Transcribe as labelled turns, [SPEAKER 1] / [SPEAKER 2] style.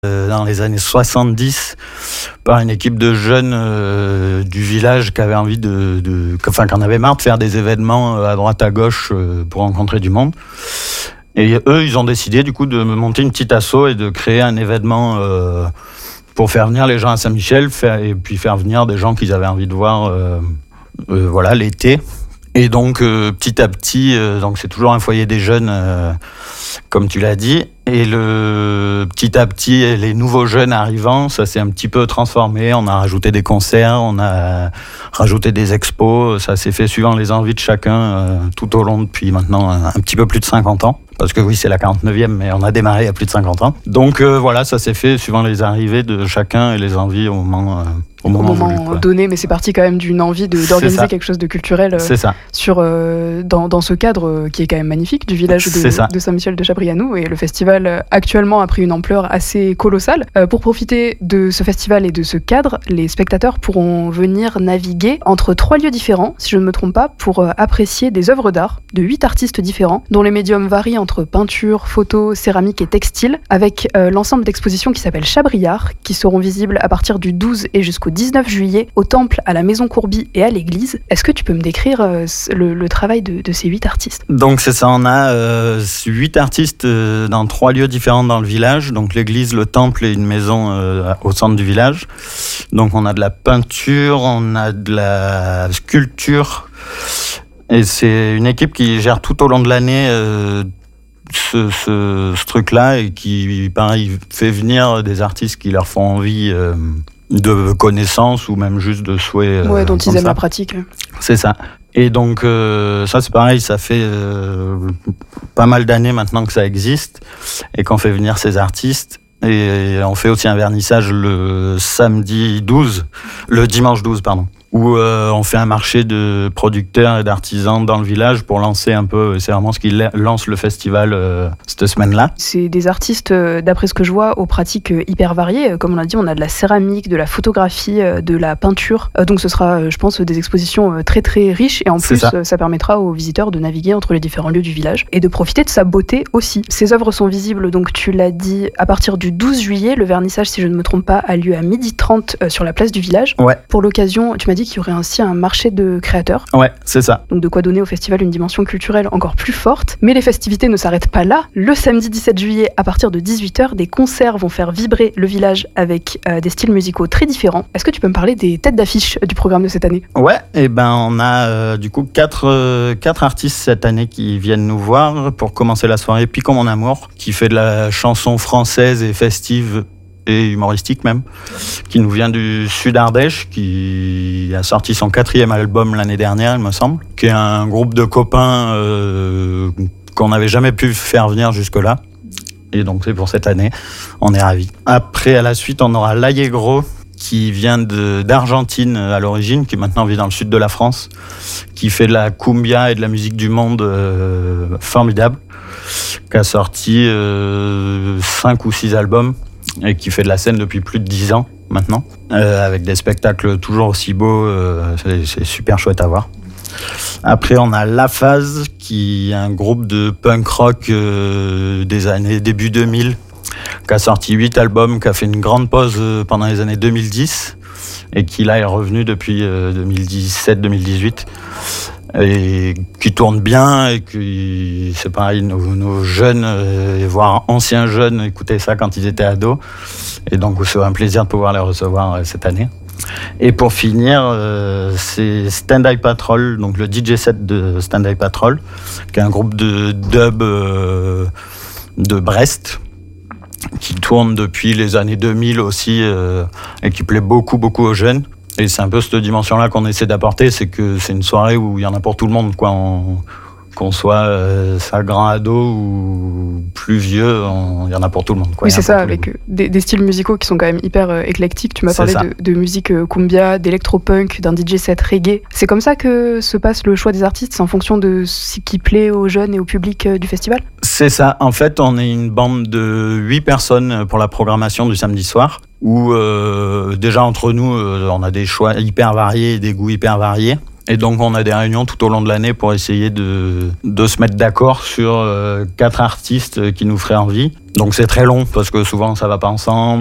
[SPEAKER 1] dans les années 70 par une équipe de jeunes du village qui avaient envie qu'on avait marre de faire des événements à droite à gauche pour rencontrer du monde. Et eux, ils ont décidé du coup de monter une petite asso et de créer un événement pour faire venir les gens à Saint-Michel et puis faire venir des gens qu'ils avaient envie de voir l'été. Et donc petit à petit, donc c'est toujours un foyer des jeunes, comme tu l'as dit. Et petit à petit, les nouveaux jeunes arrivant, ça s'est un petit peu transformé. On a rajouté des concerts, on a rajouté des expos. Ça s'est fait suivant les envies de chacun tout au long depuis maintenant un petit peu plus de 50 ans. Parce que oui, c'est la 49e, mais on a démarré il y a plus de 50 ans. Donc voilà, ça s'est fait suivant les arrivées de chacun et les envies au moment voulu,
[SPEAKER 2] donné, mais c'est parti quand même d'une envie d'organiser quelque chose de culturel dans ce cadre qui est quand même magnifique du village de Saint-Michel de Chabrianou. Et le festival actuellement a pris une ampleur assez colossale. Pour profiter de ce festival et de ce cadre, les spectateurs pourront venir naviguer entre 3 lieux différents, si je ne me trompe pas, pour apprécier des œuvres d'art de 8 artistes différents, dont les médiums varient entre peinture, photo, céramique et textile, avec l'ensemble d'expositions qui s'appelle Chabriard, qui seront visibles à partir du 12 et jusqu'au 19 juillet au Temple, à la Maison Courbie et à l'église. Est-ce que tu peux me décrire le travail de ces 8 artistes ?
[SPEAKER 1] Donc c'est ça, on a 8 artistes dans 3 lieux différents dans le village, donc l'église, le temple et une maison au centre du village. Donc on a de la peinture, on a de la sculpture, et c'est une équipe qui gère tout au long de l'année ce truc-là, et qui, pareil, fait venir des artistes qui leur font envie de connaissances ou même juste de souhaits.
[SPEAKER 2] Dont ils aiment la pratique.
[SPEAKER 1] C'est ça. Et donc ça c'est pareil, ça fait pas mal d'années maintenant que ça existe et qu'on fait venir ces artistes. Et on fait aussi un vernissage le dimanche 12, où on fait un marché de producteurs et d'artisans dans le village pour lancer un peu, c'est vraiment ce qui lance le festival cette semaine-là.
[SPEAKER 2] C'est des artistes, d'après ce que je vois, aux pratiques hyper variées. Comme on a dit, on a de la céramique, de la photographie, de la peinture. Donc ce sera, je pense, des expositions très très riches, et en plus ça permettra aux visiteurs de naviguer entre les différents lieux du village et de profiter de sa beauté aussi. Ces œuvres sont visibles, donc tu l'as dit, à partir du 12 juillet. Le vernissage, si je ne me trompe pas, a lieu à 12h30 sur la place du village. Ouais. Pour l'occasion, tu m'as dit qu'il y aurait ainsi un marché de créateurs. Ouais, c'est ça. Donc de quoi donner au festival une dimension culturelle encore plus forte. Mais les festivités ne s'arrêtent pas là. Le samedi 17 juillet, à partir de 18h, des concerts vont faire vibrer le village avec des styles musicaux très différents. Est-ce que tu peux me parler des têtes d'affiche du programme de cette année ?
[SPEAKER 1] Ouais, et on a du coup 4 artistes cette année qui viennent nous voir pour commencer la soirée. Piquant mon amour, qui fait de la chanson française et festive et humoristique même, qui nous vient du Sud Ardèche, qui a sorti son 4e album l'année dernière, il me semble, qui est un groupe de copains qu'on n'avait jamais pu faire venir jusque-là. Et donc c'est pour cette année, on est ravis. Après, à la suite, on aura L'Allegro, qui vient d'Argentine à l'origine, qui maintenant vit dans le sud de la France, qui fait de la cumbia et de la musique du monde formidable, qui a sorti 5 ou 6 albums, et qui fait de la scène depuis plus de 10 ans maintenant, avec des spectacles toujours aussi beaux, c'est super chouette à voir. Après, on a La Phase, qui est un groupe de punk rock des années début 2000, qui a sorti 8 albums, qui a fait une grande pause pendant les années 2010, et qui là est revenu depuis 2017-2018. Et qui tourne bien, et qui, c'est pareil, nos jeunes, voire anciens jeunes, écoutaient ça quand ils étaient ados. Et donc, c'est un plaisir de pouvoir les recevoir cette année. Et pour finir, c'est Stand Eye Patrol, donc le DJ set de Stand Eye Patrol, qui est un groupe de dub de Brest, qui tourne depuis les années 2000 aussi, et qui plaît beaucoup aux jeunes. Et c'est un peu cette dimension-là qu'on essaie d'apporter, c'est que c'est une soirée où il y en a pour tout le monde, quoi. Qu'on soit ça grand ado ou plus vieux, il y en a pour tout le monde, quoi.
[SPEAKER 2] Oui, c'est ça, avec des styles musicaux qui sont quand même hyper éclectiques. Tu m'as parlé de musique cumbia, d'électropunk, d'un DJ set reggae. C'est comme ça que se passe le choix des artistes, c'est en fonction de ce qui plaît aux jeunes et au public du festival ?
[SPEAKER 1] C'est ça. En fait, on est une bande de 8 personnes pour la programmation du samedi soir, où déjà entre nous, on a des choix hyper variés et des goûts hyper variés. Et donc on a des réunions tout au long de l'année pour essayer de se mettre d'accord sur 4 artistes qui nous feraient envie. Donc c'est très long parce que souvent ça va pas ensemble.